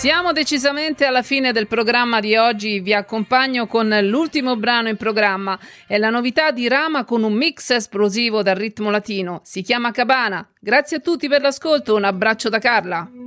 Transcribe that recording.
Siamo decisamente alla fine del programma di oggi, vi accompagno con l'ultimo brano in programma. È la novità di Rama con un mix esplosivo dal ritmo latino, si chiama Cabana. Grazie a tutti per l'ascolto, un abbraccio da Carla.